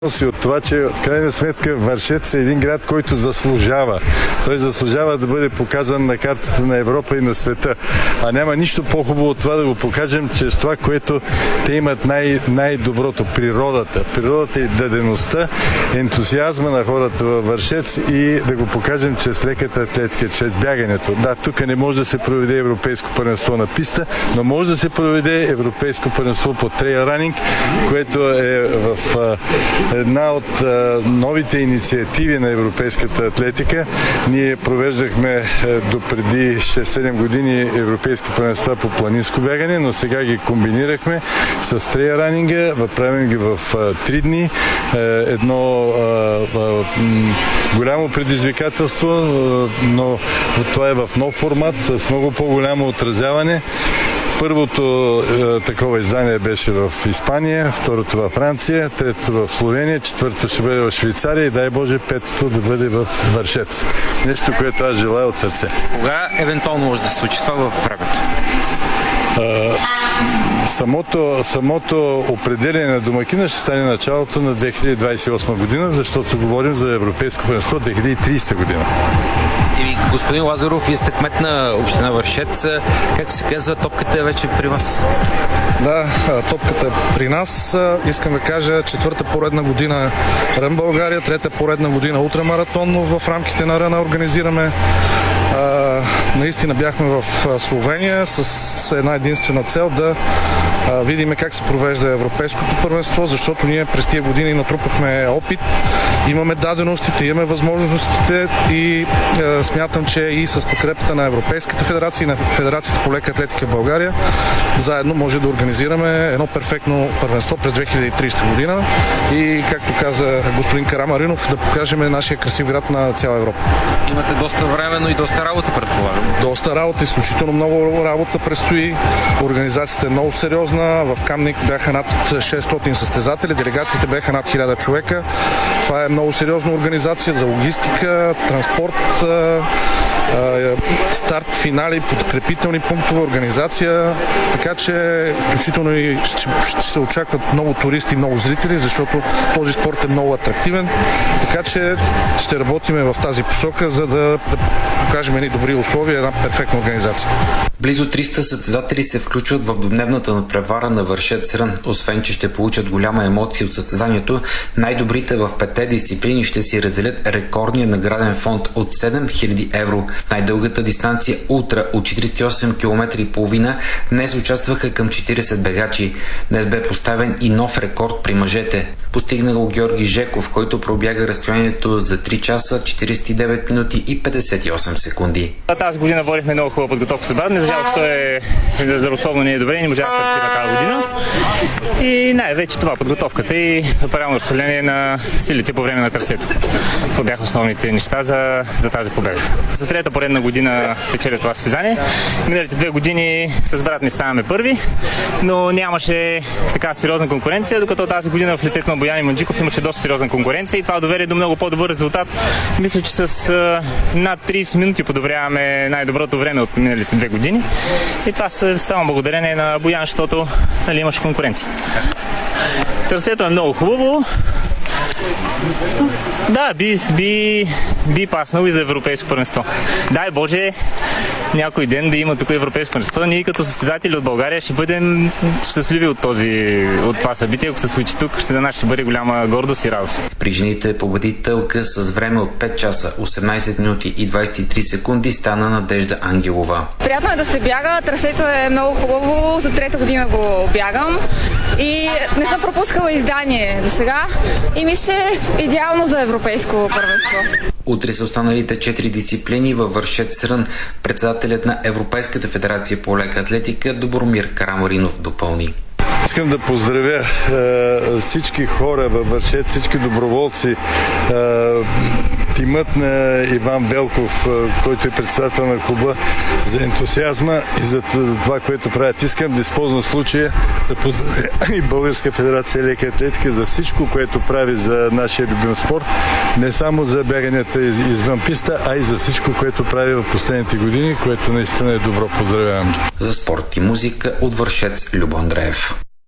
си от това, че в крайна сметка Вършец е един град, който заслужава. Той заслужава да бъде показан на картата на Европа и на света. А няма нищо по-хубаво от това да го покажем чрез това, което те имат най-доброто. Природата. Природата и дадеността, ентусиазма на хората във Вършец и да го покажем чрез леката атлетика, чрез бягането. Да, тук не може да се проведе европейско първенство на писта, но може да се проведе европейско първенство по трейл ранинг, което е в една от новите инициативи на европейската атлетика. Ние провеждахме до преди 6-7 години европейски първенства по планинско бягане, но сега ги комбинирахме с трейл ранинга, правим ги в 3 дни. Едно голямо предизвикателство, но това е в нов формат, с много по-голямо отразяване. Първото такова издание беше в Испания, второто във Франция, третото в Словения, четвъртото ще бъде в Швейцария и дай Боже петото да бъде в Вършец. Нещо, което аз желая от сърце. Кога евентуално може да се случи това във времето? Самото определение на домакина ще стане началото на 2028 година, защото говорим за европейско първенство 2030 година. Господин Лазаров, вие сте кмет на община Вършец. Както се казва, топката е вече при вас. Да, топката е при нас. Искам да кажа, четвърта поредна година Рън България, трета поредна година ултрамаратон в рамките на Ръна организираме. Наистина бяхме в Словения с една единствена цел да видим как се провежда европейското първенство, защото ние през тия години натрупахме опит, имаме даденостите, имаме възможностите и смятам, че и с подкрепата на Европейската федерация и на Федерацията по лека атлетика в България заедно може да организираме едно перфектно първенство през 2030 година и, както каза господин Карамаринов, да покажем нашия красив град на цяла Европа. Имате доста време, но и доста работа, предполагам. Доста работа, изключително много работа предстои. Организацията е много сериозна. В Камник бяха над 600 състезатели, делегациите бяха над 1000 човека. Това е много сериозна организация за логистика, транспорт, старт, финали, подкрепителни пунктове, организация. Така че включително и ще се очакват много туристи, много зрители, защото този спорт е много атрактивен. Така че ще работиме в тази посока, за да покажем едни добри условия, една перфектна организация. Близо 300 състезатели се включват в двудневната надпревара на Вършец Рън. Освен, че ще получат голяма емоция от състезанието, най-добрите в 5 дисциплини ще си разделят рекордния награден фонд от 7000 евро. Най-дългата дистанция ултра от 48 км и половина днес участваха към 40 бегачи. Днес бе поставен и нов рекорд при мъжете. Постигна го Георги Жеков, който пробяга разстоянието за 3 часа, 49 минути и 58 секунди. Тази година водихме много хубава подготовка с брат. За жалост той е здравословно не е добре и не можа да стартира тази година. И най-вече това подготовката и правилно разпределение на силите по време на трасето. Това бяха основните неща за тази победа. За трета поредна година печеля това състезание. Миналите 2 години с брат ми ставаме първи, но нямаше така сериозна конкуренция, докато тази година в лицето на Боян Манджиков имаше доста сериозна конкуренция и това доведе до много по-добър резултат. Мисля, че с над 30 минути подобряваме най-доброто време от миналите 2 години. И това са само благодарение на Боян, защото имаше конкуренция. Трасето е много хубаво. Да, би паснало и за европейско първенство. Дай Боже, някой ден да има тук европейско първенство. Ние като състезатели от България ще бъдем щастливи от това събитие. Ако се случи тук, ще бъде голяма гордост и радост. При жените победителка с време от 5 часа, 18 минути и 23 секунди стана Надежда Ангелова. Приятно е да се бяга. Трасето е много хубаво. За трета година го бягам. И не съм пропускала издание до сега. И мисля, идеално за европейско първенство. Утре са останалите 4 дисциплини във Вършец Рън. Председателят на Европейската федерация по лека атлетика Добромир Карамаринов допълни. Искам да поздравя всички хора във Вършец, всички доброволци, тимът на Иван Белков, който е председател на клуба, за ентусиазма и за това, което правят. Искам да използвам случая да поздравя и Българска федерация лека атлетика за всичко, което прави за нашия любим спорт, не само за бяганията извън писта, а и за всичко, което прави в последните години, което наистина е добро. Поздравявам. За спорт и музика от Вършец Любо Андреев.